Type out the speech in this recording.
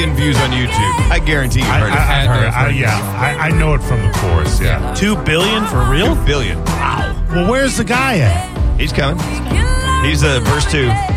billion views on YouTube. I guarantee you heard it. I've heard it. I know it from the chorus. Yeah. 2 billion for real? 2 billion. Well, where's the guy at? He's coming. He's verse 2.